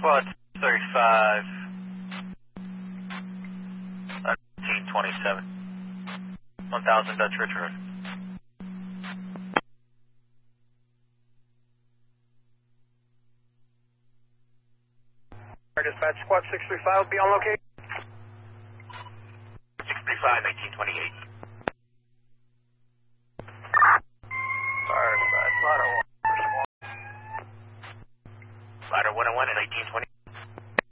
Squad 35, 1927, 1000 Dutch Ridge Road. Dispatch Squad 635 will be on location. 635, 1928.